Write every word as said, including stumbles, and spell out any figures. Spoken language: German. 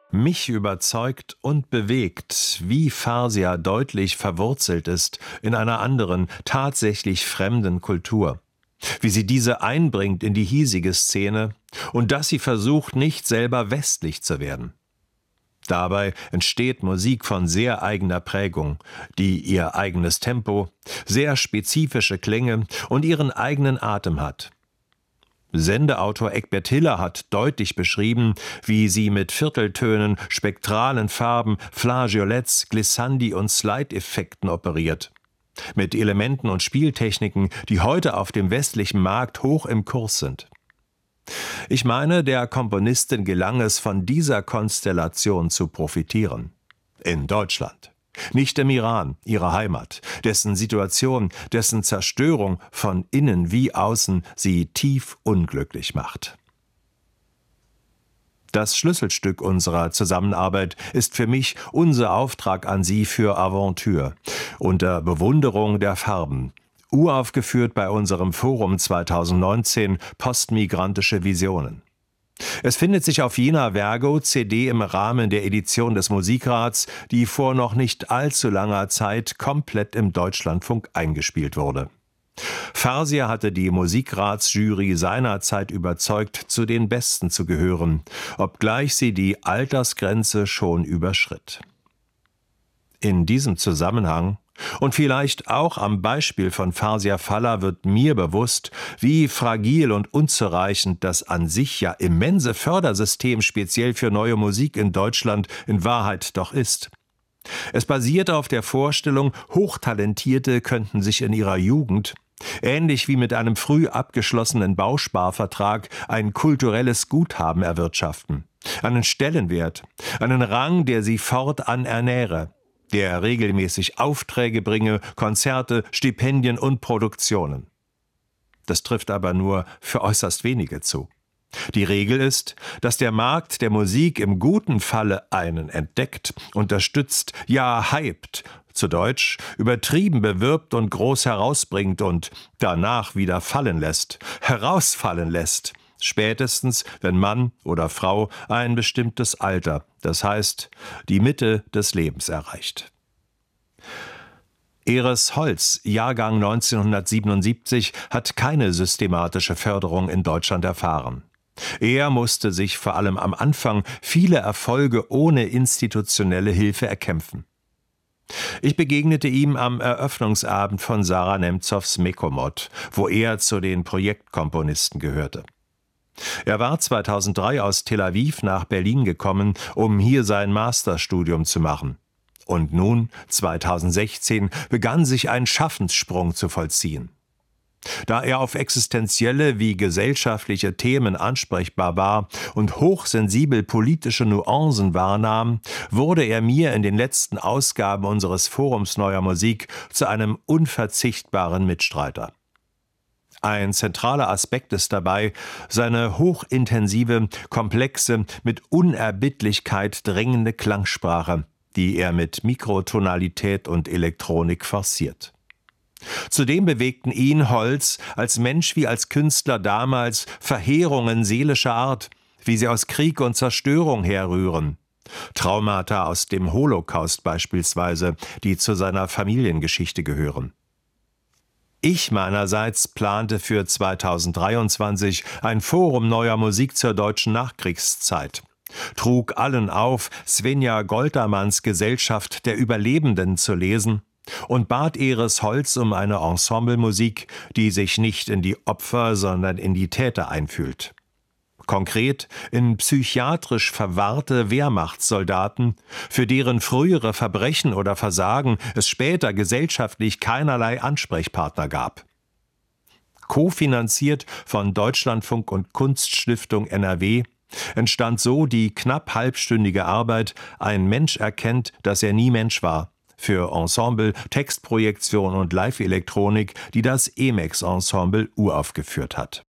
Mich überzeugt und bewegt, wie Farsia deutlich verwurzelt ist in einer anderen, tatsächlich fremden Kultur. Wie sie diese einbringt in die hiesige Szene und dass sie versucht, nicht selber westlich zu werden. Dabei entsteht Musik von sehr eigener Prägung, die ihr eigenes Tempo, sehr spezifische Klänge und ihren eigenen Atem hat. Sendeautor Egbert Hiller hat deutlich beschrieben, wie sie mit Vierteltönen, spektralen Farben, Flageolets, Glissandi und Slide-Effekten operiert. Mit Elementen und Spieltechniken, die heute auf dem westlichen Markt hoch im Kurs sind. Ich meine, der Komponistin gelang es, von dieser Konstellation zu profitieren. In Deutschland. Nicht im Iran, ihrer Heimat, dessen Situation, dessen Zerstörung von innen wie außen sie tief unglücklich macht. Das Schlüsselstück unserer Zusammenarbeit ist für mich unser Auftrag an Sie für Aventure, unter Bewunderung der Farben, uraufgeführt bei unserem Forum zweitausendneunzehn Postmigrantische Visionen. Es findet sich auf jener Vergo-C D im Rahmen der Edition des Musikrats, die vor noch nicht allzu langer Zeit komplett im Deutschlandfunk eingespielt wurde. Farsia hatte die Musikratsjury seinerzeit überzeugt, zu den Besten zu gehören, obgleich sie die Altersgrenze schon überschritt. In diesem Zusammenhang und vielleicht auch am Beispiel von Farsia Faller wird mir bewusst, wie fragil und unzureichend das an sich ja immense Fördersystem speziell für neue Musik in Deutschland in Wahrheit doch ist. Es basiert auf der Vorstellung, Hochtalentierte könnten sich in ihrer Jugend, ähnlich wie mit einem früh abgeschlossenen Bausparvertrag, ein kulturelles Guthaben erwirtschaften, einen Stellenwert, einen Rang, der sie fortan ernähre, der regelmäßig Aufträge bringe, Konzerte, Stipendien und Produktionen. Das trifft aber nur für äußerst wenige zu. Die Regel ist, dass der Markt der Musik im guten Falle einen entdeckt, unterstützt, ja hypt, zu Deutsch übertrieben bewirbt und groß herausbringt und danach wieder fallen lässt, herausfallen lässt. Spätestens, wenn Mann oder Frau ein bestimmtes Alter, das heißt die Mitte des Lebens erreicht. Eres Holz, Jahrgang neunzehnhundertsiebenundsiebzig, hat keine systematische Förderung in Deutschland erfahren. Er musste sich vor allem am Anfang viele Erfolge ohne institutionelle Hilfe erkämpfen. Ich begegnete ihm am Eröffnungsabend von Sarah Nemzows Mekomod, wo er zu den Projektkomponisten gehörte. Er war zweitausenddrei aus Tel Aviv nach Berlin gekommen, um hier sein Masterstudium zu machen. Und nun, zweitausendsechzehn, begann sich ein Schaffenssprung zu vollziehen. Da er auf existenzielle wie gesellschaftliche Themen ansprechbar war und hochsensibel politische Nuancen wahrnahm, wurde er mir in den letzten Ausgaben unseres Forums Neuer Musik zu einem unverzichtbaren Mitstreiter. Ein zentraler Aspekt ist dabei seine hochintensive, komplexe, mit Unerbittlichkeit drängende Klangsprache, die er mit Mikrotonalität und Elektronik forciert. Zudem bewegten ihn Holz als Mensch wie als Künstler damals Verheerungen seelischer Art, wie sie aus Krieg und Zerstörung herrühren. Traumata aus dem Holocaust beispielsweise, die zu seiner Familiengeschichte gehören. Ich meinerseits plante für zweitausenddreiundzwanzig ein Forum neuer Musik zur deutschen Nachkriegszeit, trug allen auf, Svenja Goltermanns Gesellschaft der Überlebenden zu lesen und bat Eres Holz um eine Ensemblemusik, die sich nicht in die Opfer, sondern in die Täter einfühlt. Konkret in psychiatrisch verwahrte Wehrmachtssoldaten, für deren frühere Verbrechen oder Versagen es später gesellschaftlich keinerlei Ansprechpartner gab. Kofinanziert von Deutschlandfunk und Kunststiftung N R W entstand so die knapp halbstündige Arbeit »Ein Mensch erkennt, dass er nie Mensch war« für Ensemble, Textprojektion und Live-Elektronik, die das Emex-Ensemble uraufgeführt hat.